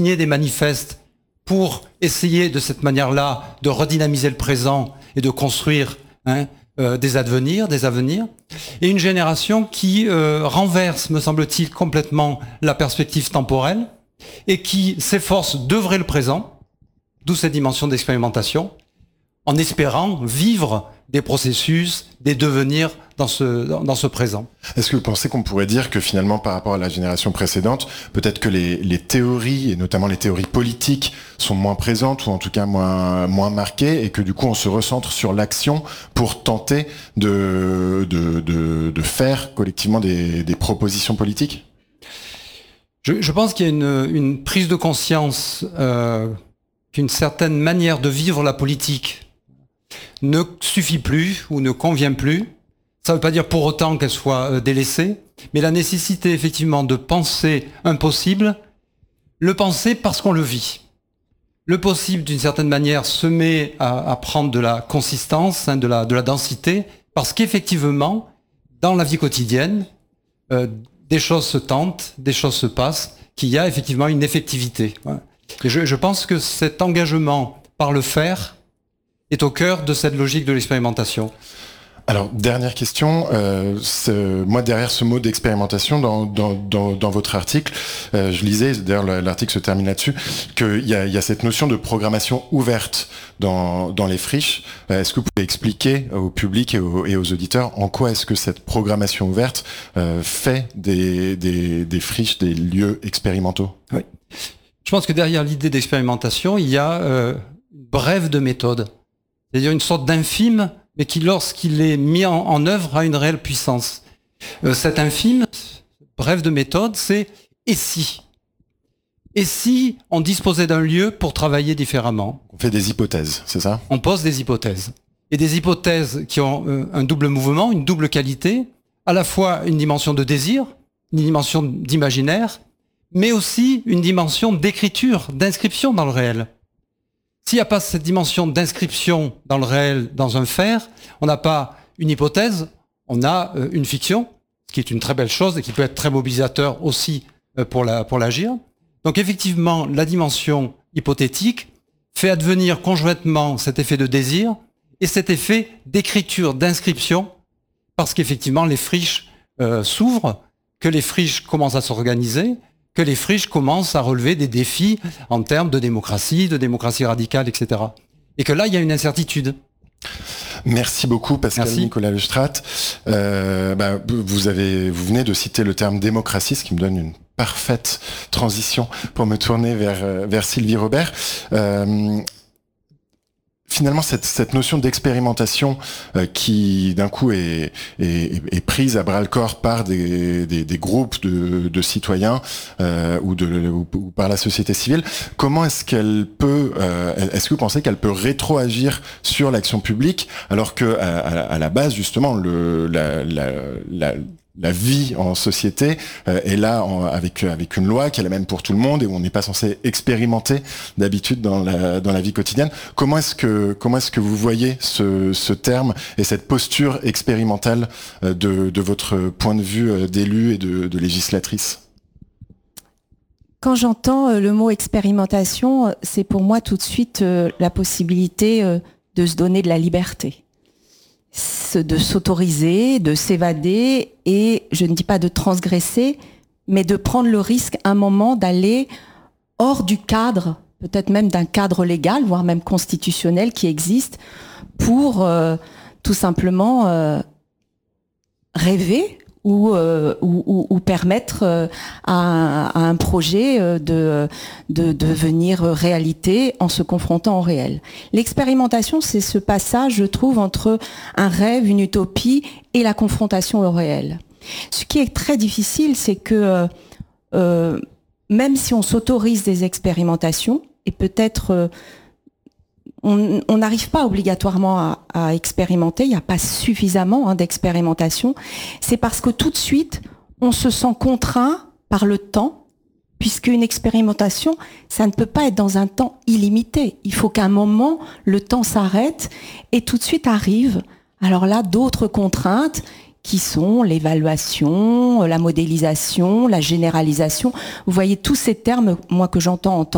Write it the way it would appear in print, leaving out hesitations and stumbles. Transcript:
signer des manifestes pour essayer de cette manière-là de redynamiser le présent et de construire des avenirs, et une génération qui renverse, me semble-t-il, complètement la perspective temporelle et qui s'efforce d'œuvrer le présent, d'où cette dimension d'expérimentation, en espérant vivre des processus, des devenirs dans ce présent. Est-ce que vous pensez qu'on pourrait dire que finalement, par rapport à la génération précédente, peut-être que les théories, et notamment les théories politiques, sont moins présentes, ou en tout cas moins marquées, et que du coup on se recentre sur l'action pour tenter de faire collectivement des propositions politiques ? Je pense qu'il y a une prise de conscience qu'une certaine manière de vivre la politique ne suffit plus ou ne convient plus. Ça ne veut pas dire pour autant qu'elle soit délaissée, mais la nécessité effectivement de penser un possible, le penser parce qu'on le vit. Le possible, d'une certaine manière, se met à prendre de la consistance, de la densité, parce qu'effectivement, dans la vie quotidienne, des choses se tentent, des choses se passent, qu'il y a effectivement une effectivité. Et je pense que cet engagement par le faire est au cœur de cette logique de l'expérimentation. Alors, dernière question, moi derrière ce mot d'expérimentation, dans votre article, je lisais, d'ailleurs l'article se termine là-dessus, qu'il y a cette notion de programmation ouverte dans les friches. Est-ce que vous pouvez expliquer au public et aux auditeurs en quoi est-ce que cette programmation ouverte fait des friches des lieux expérimentaux ? Oui. Je pense que derrière l'idée d'expérimentation, il y a une brève de méthode, c'est-à-dire une sorte d'infime, mais qui, lorsqu'il est mis en œuvre, a une réelle puissance. Cet infime, bref de méthode, c'est « et si ?» Et si on disposait d'un lieu pour travailler différemment ? On fait des hypothèses, c'est ça ? On pose des hypothèses. Et des hypothèses qui ont un double mouvement, une double qualité, à la fois une dimension de désir, une dimension d'imaginaire, mais aussi une dimension d'écriture, d'inscription dans le réel. S'il n'y a pas cette dimension d'inscription dans le réel, dans un faire, on n'a pas une hypothèse, on a une fiction, ce qui est une très belle chose et qui peut être très mobilisateur aussi pour l'agir. Donc effectivement, la dimension hypothétique fait advenir conjointement cet effet de désir et cet effet d'écriture, d'inscription, parce qu'effectivement les friches s'ouvrent, que les friches commencent à s'organiser, que les friches commencent à relever des défis en termes de démocratie radicale, etc. Et que là, il y a une incertitude. Merci beaucoup Pascal Nicolas Lestrate. Vous venez de citer le terme démocratie, ce qui me donne une parfaite transition pour me tourner vers Sylvie Robert. Finalement, cette notion d'expérimentation qui, d'un coup, est prise à bras-le-corps par des groupes de citoyens ou par la société civile, comment est-ce qu'elle peut... est-ce que vous pensez qu'elle peut rétroagir sur l'action publique alors que à la base, justement, la vie en société est là avec une loi qui est la même pour tout le monde et où on n'est pas censé expérimenter d'habitude dans la vie quotidienne. Comment est-ce que vous voyez ce terme et cette posture expérimentale de votre point de vue d'élu et de législatrice ? Quand j'entends le mot expérimentation, c'est pour moi tout de suite la possibilité de se donner de la liberté, de s'autoriser, de s'évader et, je ne dis pas de transgresser, mais de prendre le risque un moment d'aller hors du cadre, peut-être même d'un cadre légal, voire même constitutionnel qui existe, pour tout simplement rêver ou permettre à un projet de devenir réalité en se confrontant au réel. L'expérimentation, c'est ce passage, je trouve, entre un rêve, une utopie et la confrontation au réel. Ce qui est très difficile, c'est que même si on s'autorise des expérimentations, et peut-être on n'arrive pas obligatoirement à expérimenter, il n'y a pas suffisamment d'expérimentation, c'est parce que tout de suite, on se sent contraint par le temps, puisqu'une expérimentation, ça ne peut pas être dans un temps illimité. Il faut qu'à un moment, le temps s'arrête et tout de suite arrive, alors là, d'autres contraintes qui sont l'évaluation, la modélisation, la généralisation. Vous voyez tous ces termes, moi, que j'entends en tant